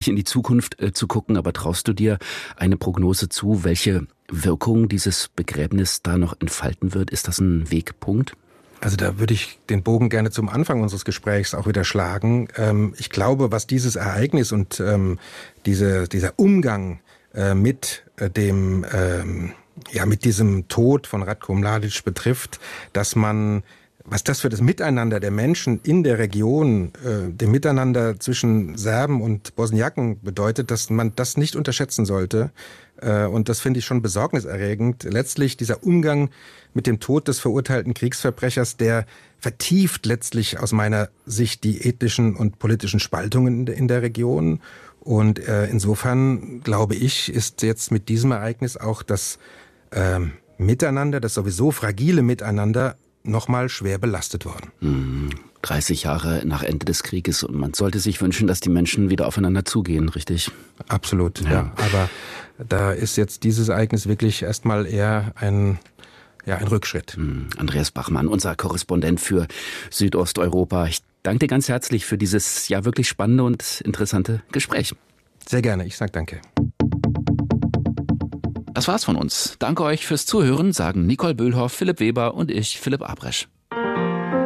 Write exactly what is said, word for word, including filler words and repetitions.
in die Zukunft äh, zu gucken, aber traust du dir eine Prognose zu, welche Wirkung dieses Begräbnis da noch entfalten wird? Ist das ein Wegpunkt? Also da würde ich den Bogen gerne zum Anfang unseres Gesprächs auch wieder schlagen. Ähm, ich glaube, was dieses Ereignis und ähm, diese, dieser Umgang äh, mit äh, dem, ähm, ja, mit diesem Tod von Ratko Mladic betrifft, dass man, was das für das Miteinander der Menschen in der Region, äh, dem Miteinander zwischen Serben und Bosniaken bedeutet, dass man das nicht unterschätzen sollte. Äh, und das finde ich schon besorgniserregend. Letztlich dieser Umgang mit dem Tod des verurteilten Kriegsverbrechers, der vertieft letztlich aus meiner Sicht die ethnischen und politischen Spaltungen in der Region. Und äh, insofern, glaube ich, ist jetzt mit diesem Ereignis auch das äh, Miteinander, das sowieso fragile Miteinander, nochmal schwer belastet worden. Hm, dreißig Jahre nach Ende des Krieges und man sollte sich wünschen, dass die Menschen wieder aufeinander zugehen, richtig? Absolut, ja. ja. Aber da ist jetzt dieses Ereignis wirklich erstmal eher ein, ja, ein Rückschritt. Hm, Andreas Bachmann, unser Korrespondent für Südosteuropa. Ich danke dir ganz herzlich für dieses ja wirklich spannende und interessante Gespräch. Sehr gerne, ich sage danke. Das war's von uns. Danke euch fürs Zuhören, sagen Nicole Böhlhoff, Philipp Weber und ich, Philipp Abresch.